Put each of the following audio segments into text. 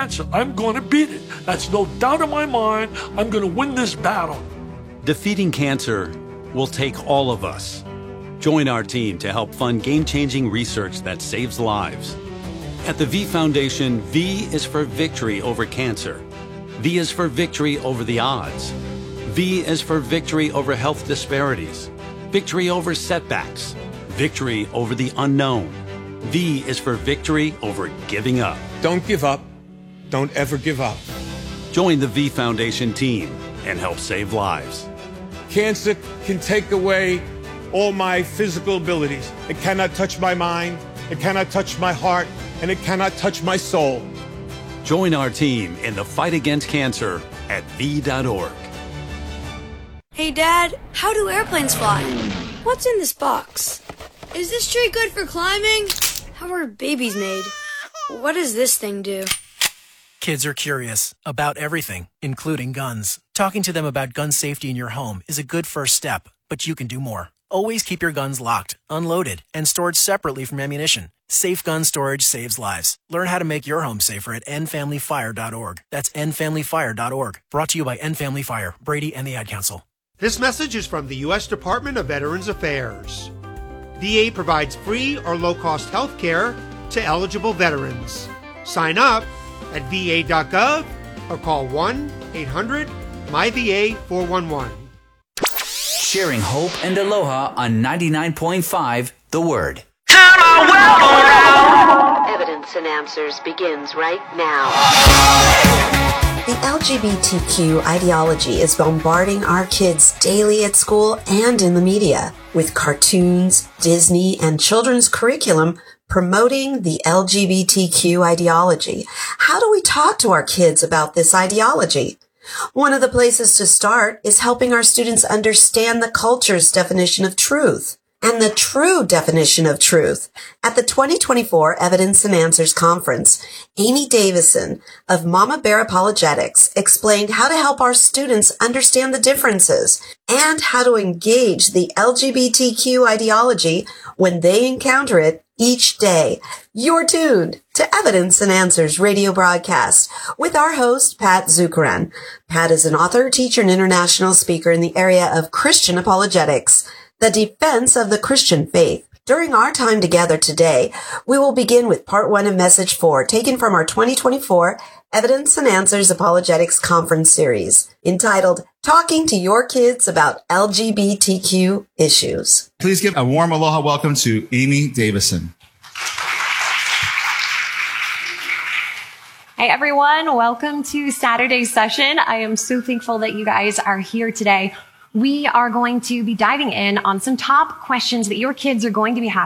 cancer. I'm going to beat it. That's no doubt in my mind. I'm going to win this battle. Defeating cancer will take all of us. Join our team to help fund game-changing research that saves lives. At the V Foundation, V is for victory over cancer. V is for victory over the odds. V is for victory over health disparities, victory over setbacks, victory over the unknown. V is for victory over giving up. Don't give up. Don't ever give up. Join the V Foundation team and help save lives. Cancer can take away all my physical abilities. It cannot touch my mind, it cannot touch my heart, and it cannot touch my soul. Join our team in the fight against cancer at V.org. Hey, Dad, how do airplanes fly? What's in this box? Is this tree good for climbing? How are babies made? What does this thing do? Kids are curious about everything, including guns. Talking to them about gun safety in your home is a good first step, but you can do more. Always keep your guns locked, unloaded, and stored separately from ammunition. Safe gun storage saves lives. Learn how to make your home safer at endfamilyfire.org. That's endfamilyfire.org. Brought to you by End Family Fire, Brady, and the Ad Council. This message is from the U.S. Department of Veterans Affairs. VA provides free or low-cost health care to eligible veterans. Sign up at va.gov or call 1-800-MyVA411. Sharing hope and aloha on 99.5 The Word. Evidence and Answers begins right now. The LGBTQ ideology is bombarding our kids daily at school and in the media, with cartoons, Disney, and children's curriculum promoting the LGBTQ ideology. How do we talk to our kids about this ideology? One of the places to start is helping our students understand the culture's definition of truth and the true definition of truth. At the 2024 Evidence and Answers Conference, Amy Davison of Mama Bear Apologetics explained how to help our students understand the differences and how to engage the LGBTQ ideology when they encounter it each day. You're tuned to Evidence and Answers radio broadcast with our host, Pat Zukeran. Pat is an author, teacher, and international speaker in the area of Christian apologetics, the defense of the Christian faith. During our time together today, we will begin with part 1 of message 4, taken from our 2024 Evidence and Answers Apologetics Conference series, entitled Talking to Your Kids About LGBTQ Issues. Please give a warm aloha welcome to Amy Davison. Hi, everyone. Welcome to Saturday's session. I am so thankful that you guys are here today. We are going to be diving in on some top questions that your kids are going to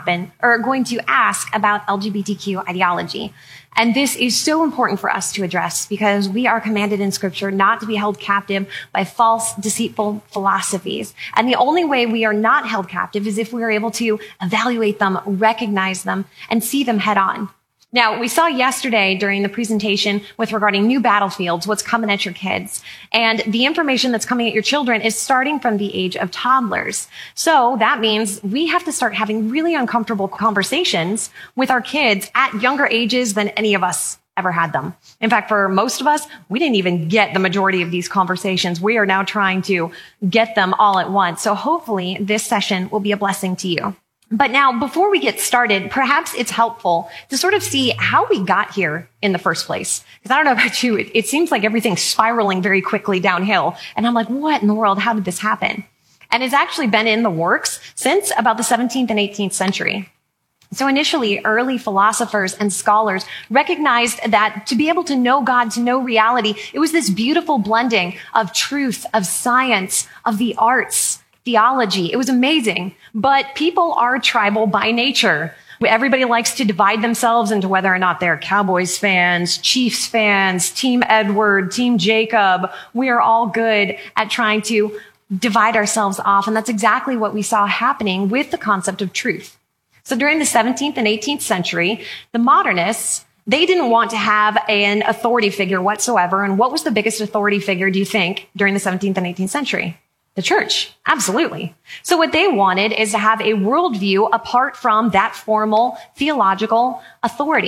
ask about LGBTQ ideology. And this is so important for us to address because we are commanded in Scripture not to be held captive by false, deceitful philosophies. And the only way we are not held captive is if we are able to evaluate them, recognize them, and see them head on. Now, we saw yesterday during the presentation with regarding new battlefields, what's coming at your kids. And the information that's coming at your children is starting from the age of toddlers. So that means we have to start having really uncomfortable conversations with our kids at younger ages than any of us ever had them. In fact, for most of us, we didn't even get the majority of these conversations. We are now trying to get them all at once. So hopefully this session will be a blessing to you. But now, before we get started, perhaps it's helpful to sort of see how we got here in the first place. Because I don't know about you, it seems like everything's spiraling very quickly downhill. And I'm like, what in the world? How did this happen? And it's actually been in the works since about the 17th and 18th century. So initially, early philosophers and scholars recognized that to be able to know God, to know reality, it was this beautiful blending of truth, of science, of the arts, theology. It was amazing. But people are tribal by nature. Everybody likes to divide themselves into whether or not they're Cowboys fans, Chiefs fans, Team Edward, Team Jacob. We are all good at trying to divide ourselves off. And that's exactly what we saw happening with the concept of truth. So during the 17th and 18th century, the modernists, they didn't want to have an authority figure whatsoever. And what was the biggest authority figure, do you think, during the 17th and 18th century? The church. Absolutely. So what they wanted is to have a worldview apart from that formal theological authority.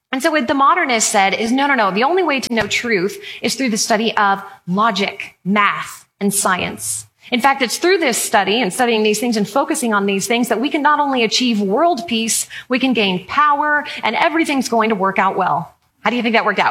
And so what the modernists said is, no. The only way to know truth is through the study of logic, math, and science. In fact, it's through this study and studying these things and focusing on these things that we can not only achieve world peace, we can gain power, and everything's going to work out well. How do you think that worked out?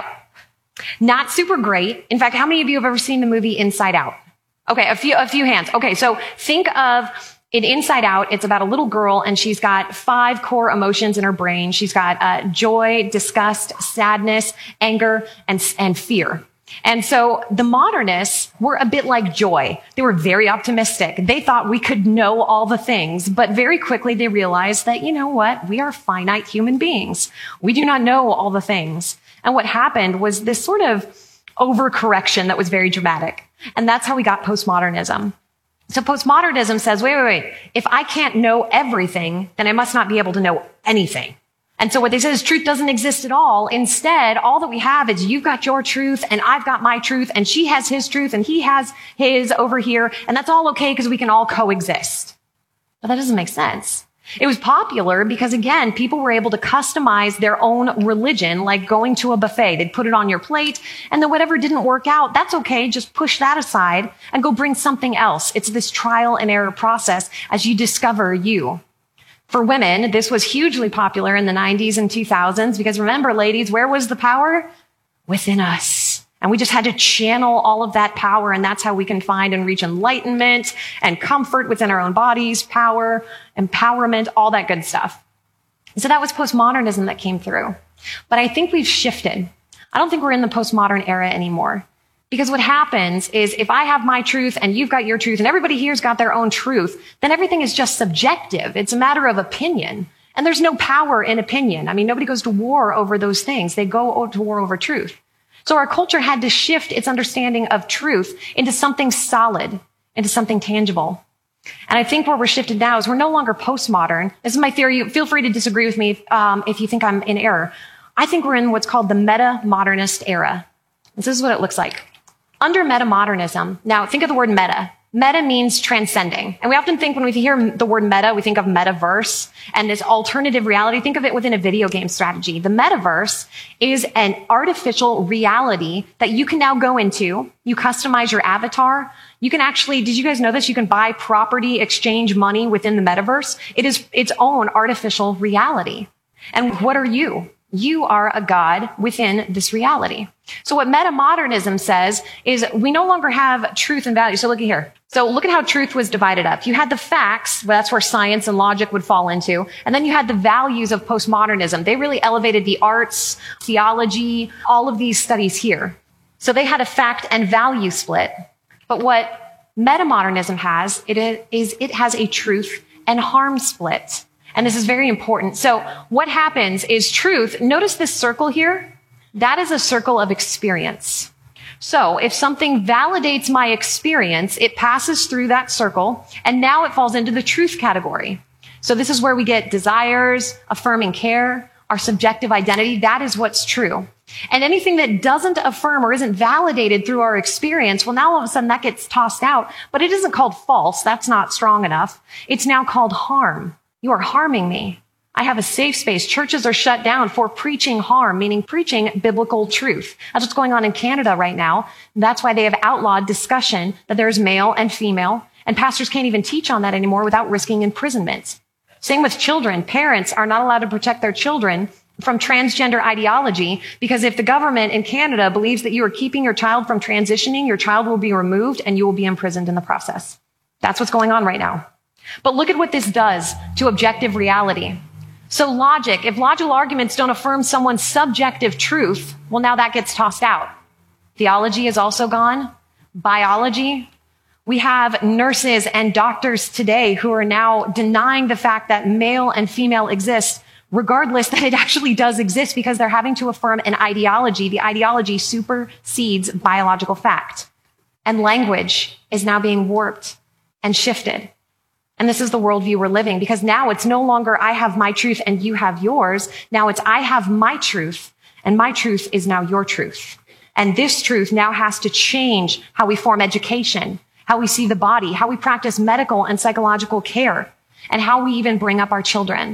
Not super great. In fact, how many of you have ever seen the movie Inside Out? Okay, a few hands. Okay, so think of in Inside Out, it's about a little girl and she's got 5 core emotions in her brain. She's got joy, disgust, sadness, anger, and fear. And so the modernists were a bit like joy. They were very optimistic. They thought we could know all the things, but very quickly they realized that, you know what? We are finite human beings. We do not know all the things. And what happened was this sort of overcorrection that was very dramatic. And that's how we got postmodernism. So postmodernism says, wait. If I can't know everything, then I must not be able to know anything. And so what they say is truth doesn't exist at all. Instead, all that we have is you've got your truth and I've got my truth and she has his truth and he has his over here. And that's all okay because we can all coexist. But that doesn't make sense. It was popular because, again, people were able to customize their own religion, like going to a buffet. They'd put it on your plate, and then whatever didn't work out, that's okay. Just push that aside and go bring something else. It's this trial and error process as you discover you. For women, this was hugely popular in the 90s and 2000s because remember, ladies, where was the power? Within us. And we just had to channel all of that power, and that's how we can find and reach enlightenment and comfort within our own bodies, power, empowerment, all that good stuff. So that was postmodernism that came through. But I think we've shifted. I don't think we're in the postmodern era anymore. Because what happens is if I have my truth and you've got your truth and everybody here's got their own truth, then everything is just subjective. It's a matter of opinion. And there's no power in opinion. I mean, nobody goes to war over those things. They go to war over truth. So our culture had to shift its understanding of truth into something solid, into something tangible. And I think where we're shifted now is we're no longer postmodern. This is my theory. Feel free to disagree with me if you think I'm in error. I think we're in what's called the meta-modernist era. This is what it looks like. Under meta-modernism, now think of the word meta. Meta means transcending. And we often think when we hear the word meta, we think of metaverse and this alternative reality. Think of it within a video game strategy. The metaverse is an artificial reality that you can now go into. You customize your avatar. You can actually, did you guys know this? You can buy property, exchange money within the metaverse. It is its own artificial reality. And what are you? You are a God within this reality. So what meta-modernism says is we no longer have truth and value. So look at here. So look at how truth was divided up. You had the facts, well, that's where science and logic would fall into. And then you had the values of postmodernism. They really elevated the arts, theology, all of these studies here. So they had a fact and value split. But what meta-modernism has, it has a truth and harm split. And this is very important. So what happens is truth, notice this circle here. That is a circle of experience. So if something validates my experience, it passes through that circle, and now it falls into the truth category. So this is where we get desires, affirming care, our subjective identity. That is what's true. And anything that doesn't affirm or isn't validated through our experience, well, now all of a sudden that gets tossed out. But it isn't called false. That's not strong enough. It's now called harm. You are harming me. I have a safe space. Churches are shut down for preaching harm, meaning preaching biblical truth. That's what's going on in Canada right now. That's why they have outlawed discussion that there's male and female, and pastors can't even teach on that anymore without risking imprisonment. Same with children. Parents are not allowed to protect their children from transgender ideology because if the government in Canada believes that you are keeping your child from transitioning, your child will be removed and you will be imprisoned in the process. That's what's going on right now. But look at what this does to objective reality. So logic, if logical arguments don't affirm someone's subjective truth, well, now that gets tossed out. Theology is also gone. Biology. We have nurses and doctors today who are now denying the fact that male and female exist, regardless that it actually does exist because they're having to affirm an ideology. The ideology supersedes biological fact. And language is now being warped and shifted. And this is the worldview we're living because now it's no longer I have my truth and you have yours. Now it's I have my truth and my truth is now your truth. And this truth now has to change how we form education, how we see the body, how we practice medical and psychological care, and how we even bring up our children.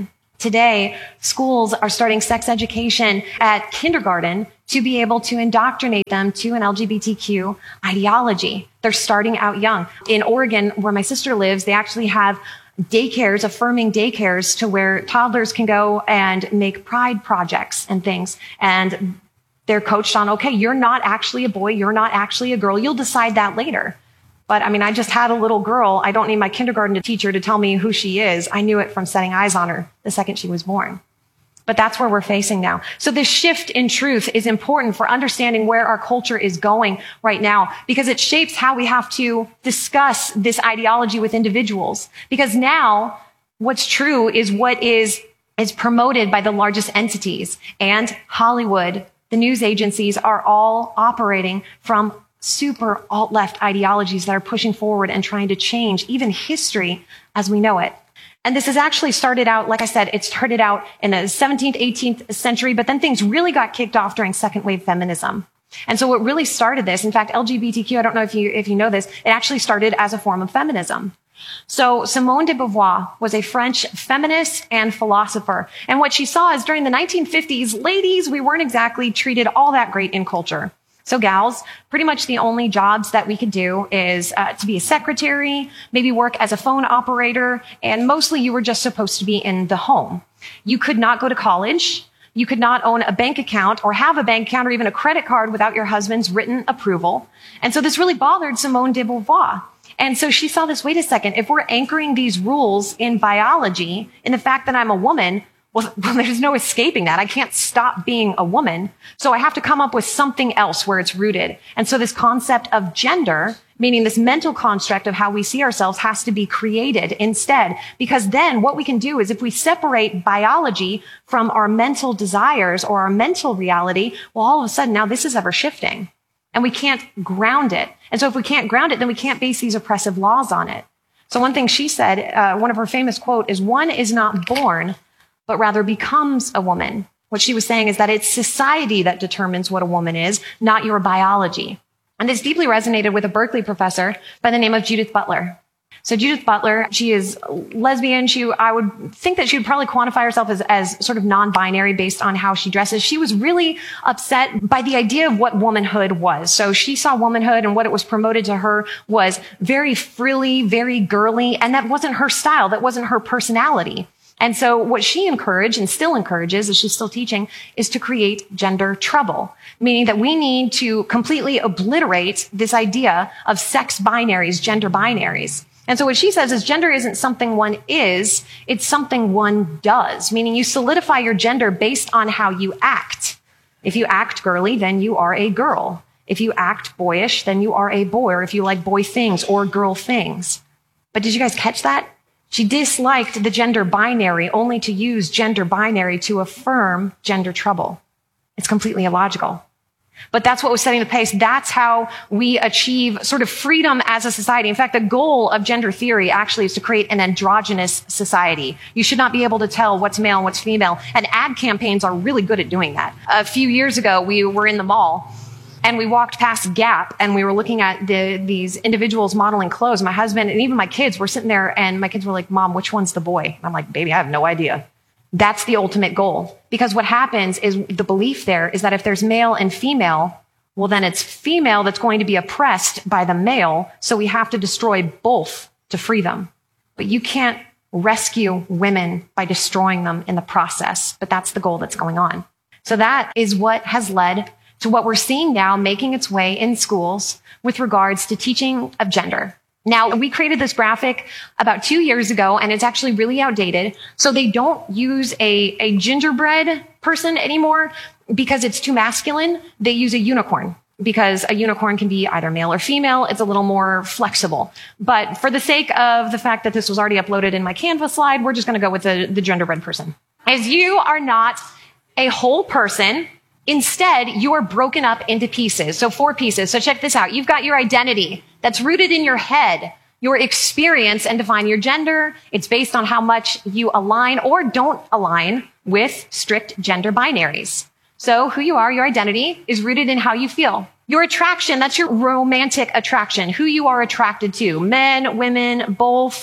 Today, schools are starting sex education at kindergarten to be able to indoctrinate them to an LGBTQ ideology. They're starting out young. In Oregon, where my sister lives, they actually have daycares, affirming daycares, to where toddlers can go and make pride projects and things. And they're coached on, okay, you're not actually a boy, you're not actually a girl. You'll decide that later. But I mean, I just had a little girl. I don't need my kindergarten teacher to tell me who she is. I knew it from setting eyes on her the second she was born. But that's where we're facing now. So this shift in truth is important for understanding where our culture is going right now, because it shapes how we have to discuss this ideology with individuals. Because now what's true is what is promoted by the largest entities, and Hollywood, the news agencies are all operating from super alt-left ideologies that are pushing forward and trying to change even history as we know it. And this has actually started out, like I said, it started out in the 17th, 18th century, but then things really got kicked off during second wave feminism. And so what really started this, in fact, LGBTQ, I don't know if you know this, it actually started as a form of feminism. So Simone de Beauvoir was a French feminist and philosopher. And what she saw is during the 1950s, ladies, we weren't exactly treated all that great in culture. So gals, pretty much the only jobs that we could do is to be a secretary, maybe work as a phone operator, and mostly you were just supposed to be in the home. You could not go to college. You could not own a bank account or have a bank account or even a credit card without your husband's written approval. And so this really bothered Simone de Beauvoir. And so she saw this, wait a second, if we're anchoring these rules in biology, in the fact that I'm a woman, well, there's no escaping that. I can't stop being a woman. So I have to come up with something else where it's rooted. And so this concept of gender, meaning this mental construct of how we see ourselves, has to be created instead. Because then what we can do is if we separate biology from our mental desires or our mental reality, well, all of a sudden now this is ever shifting and we can't ground it. And so if we can't ground it, then we can't base these oppressive laws on it. So one thing she said, one of her famous quote is, one is not born, but rather becomes a woman. What she was saying is that it's society that determines what a woman is, not your biology. And this deeply resonated with a Berkeley professor by the name of Judith Butler. So Judith Butler, she is lesbian. I would think that she would probably quantify herself as sort of non-binary based on how she dresses. She was really upset by the idea of what womanhood was. So she saw womanhood and what it was promoted to her was very frilly, very girly, and that wasn't her style. That wasn't her personality. And so what she encouraged and still encourages, as she's still teaching, is to create gender trouble, meaning that we need to completely obliterate this idea of sex binaries, gender binaries. And so what she says is gender isn't something one is, it's something one does, meaning you solidify your gender based on how you act. If you act girly, then you are a girl. If you act boyish, then you are a boy, or if you like boy things or girl things. But did you guys catch that? She disliked the gender binary only to use gender binary to affirm gender trouble. It's completely illogical. But that's what was setting the pace. That's how we achieve sort of freedom as a society. In fact, the goal of gender theory actually is to create an androgynous society. You should not be able to tell what's male and what's female. And ad campaigns are really good at doing that. A few years ago, we were in the mall and we walked past Gap and we were looking at these individuals modeling clothes. My husband and even my kids were sitting there and my kids were like, Mom, which one's the boy? And I'm like, baby, I have no idea. That's the ultimate goal. Because what happens is the belief there is that if there's male and female, well, then it's female that's going to be oppressed by the male. So we have to destroy both to free them. But you can't rescue women by destroying them in the process. But that's the goal that's going on. So that is what has led to what we're seeing now making its way in schools with regards to teaching of gender. Now, we created this graphic about 2 years ago, and it's actually really outdated. So they don't use a gingerbread person anymore because it's too masculine. They use a unicorn because a unicorn can be either male or female. It's a little more flexible. But for the sake of the fact that this was already uploaded in my Canva slide, we're just going to go with the gingerbread person. As you are not a whole person, instead, you are broken up into pieces. So 4 pieces. So check this out. You've got your identity that's rooted in your head, your experience, and define your gender. It's based on how much you align or don't align with strict gender binaries. So who you are, your identity, is rooted in how you feel. Your attraction, that's your romantic attraction, who you are attracted to. Men, women, both,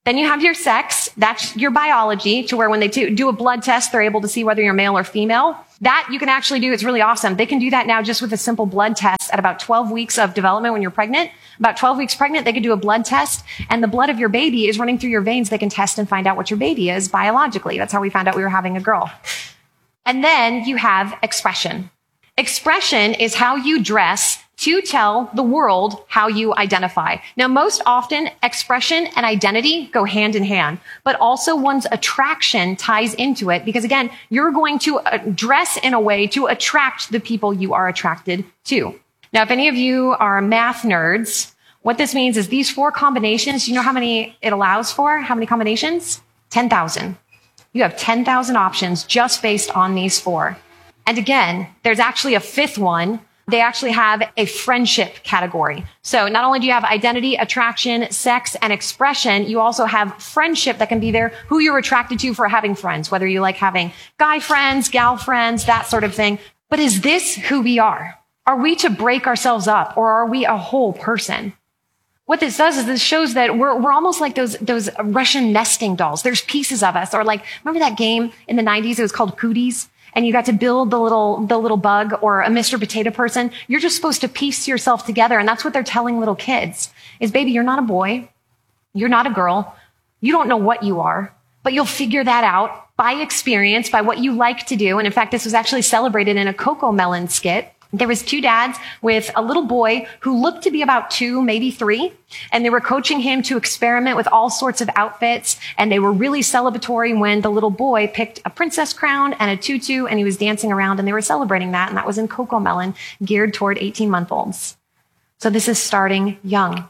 Then you have your sex. That's your biology, to where when they do a blood test, they're able to see whether you're male or female. That you can actually do. It's really awesome. They can do that now just with a simple blood test at about 12 weeks of development when you're pregnant. About 12 weeks pregnant, they can do a blood test, and the blood of your baby is running through your veins. They can test and find out what your baby is biologically. That's how we found out we were having a girl. And then you have expression. Expression is how you dress to tell the world how you identify. Now, most often, expression and identity go hand in hand, but also one's attraction ties into it because, again, you're going to dress in a way to attract the people you are attracted to. Now, if any of you are math nerds, what this means is these 4 combinations, you know how many it allows for? How many combinations? 10,000. You have 10,000 options just based on these 4. And again, there's actually a 5th one. They actually have a friendship category. So not only do you have identity, attraction, sex, and expression, you also have friendship that can be there, who you're attracted to for having friends, whether you like having guy friends, gal friends, that sort of thing. But is this who we are? Are we to break ourselves up, or are we a whole person? What this does is this shows that we're almost like those Russian nesting dolls. There's pieces of us, or like, remember that game in the 90s? It was called Cooties. And you got to build the little bug or a Mr. Potato Person. You're just supposed to piece yourself together. And that's what they're telling little kids is, baby, you're not a boy. You're not a girl. You don't know what you are, but you'll figure that out by experience, by what you like to do. And in fact, this was actually celebrated in a Coco Melon skit. There was 2 dads with a little boy who looked to be about 2, maybe 3, and they were coaching him to experiment with all sorts of outfits, and they were really celebratory when the little boy picked a princess crown and a tutu, and he was dancing around, and they were celebrating that, and that was in Coco Melon, geared toward 18-month-olds. So this is starting young.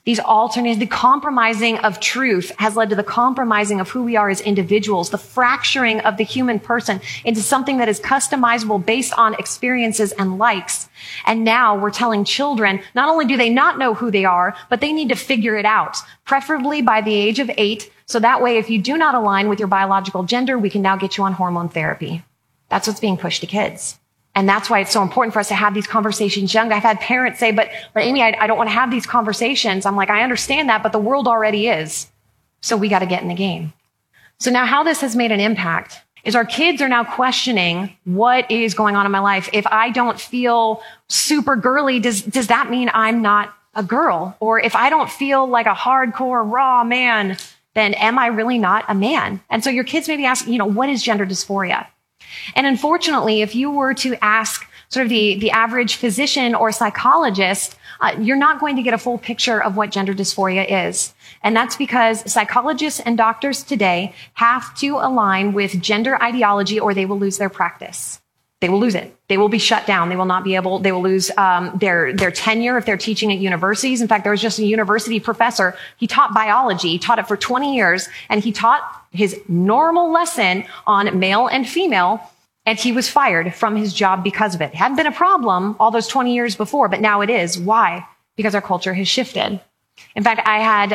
The compromising of truth has led to the compromising of who we are as individuals, the fracturing of the human person into something that is customizable based on experiences and likes. And now we're telling children, not only do they not know who they are, but they need to figure it out, preferably by the age of 8. So that way, if you do not align with your biological gender, we can now get you on hormone therapy. That's what's being pushed to kids. And that's why it's so important for us to have these conversations young. I've had parents say, but Amy, I don't want to have these conversations. I'm like, I understand that, but the world already is. So we got to get in the game. So now how this has made an impact is our kids are now questioning what is going on in my life. If I don't feel super girly, does that mean I'm not a girl? Or if I don't feel like a hardcore raw man, then am I really not a man? And so your kids may be asking, what is gender dysphoria? And unfortunately, if you were to ask sort of the average physician or psychologist, you're not going to get a full picture of what gender dysphoria is. And that's because psychologists and doctors today have to align with gender ideology or they will lose their practice. They will lose it. They will be shut down. They will lose their tenure if they're teaching at universities. In fact, there was just a university professor. He taught biology. He taught it for 20 years, and he taught his normal lesson on male and female, and he was fired from his job because of it. It hadn't been a problem all those 20 years before, but now it is. Why? Because our culture has shifted. In fact, I had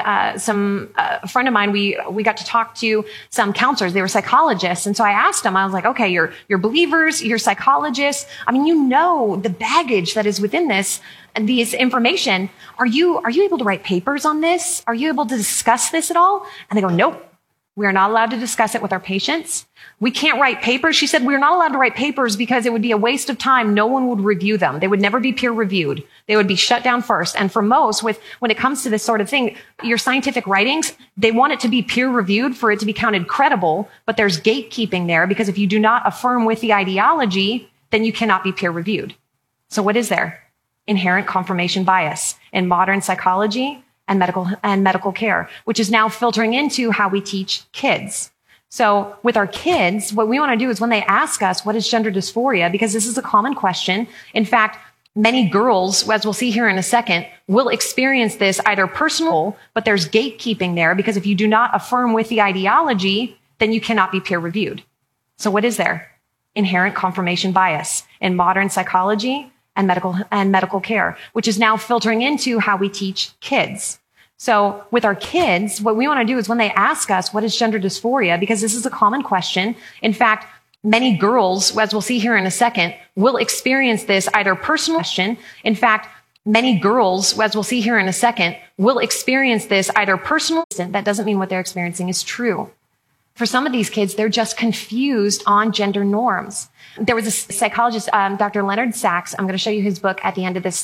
a friend of mine, we got to talk to some counselors. They were psychologists. And so I asked them, I was like, okay, you're believers, you're psychologists. I mean, you know the baggage that is within this and this information. Are you able to write papers on this? Are you able to discuss this at all? And they go, nope. We are not allowed to discuss it with our patients. We can't write papers. She said, we're not allowed to write papers because it would be a waste of time. No one would review them. They would never be peer reviewed. They would be shut down first. And for most, when it comes to this sort of thing, your scientific writings, they want it to be peer reviewed for it to be counted credible, but there's gatekeeping there because if you do not affirm with the ideology, then you cannot be peer reviewed. So what is there? Inherent confirmation bias in modern psychology and medical care, which is now filtering into how we teach kids. So with our kids, what we want to do is when they ask us, what is gender dysphoria? Because this is a common question. In fact, many girls, as we'll see here in a second, will experience this either personal, but there's gatekeeping there because if you do not affirm with the ideology, then you cannot be peer reviewed. So what is there? Inherent confirmation bias in modern psychology and medical care, which is now filtering into how we teach kids. So with our kids, what we want to do is when they ask us, what is gender dysphoria? Because this is a common question. In fact, many girls, as we'll see here in a second, will experience this either personal question. In fact, Many girls, as we'll see here in a second, will experience this either personal. That doesn't mean what they're experiencing is true. For some of these kids, they're just confused on gender norms. There was a psychologist, Dr. Leonard Sachs. I'm going to show you his book at the end of this